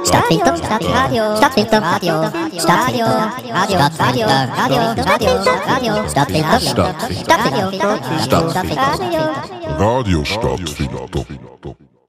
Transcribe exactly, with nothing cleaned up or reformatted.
Stadtfilter, Stadtradio, Stadtfilter, Radio, Stadtradio, Radio, Radio, Radio, Stadtfilter, Radio, Stadtfilter, Stadtfilter, Stadtfilter, Radio Stadtfilter.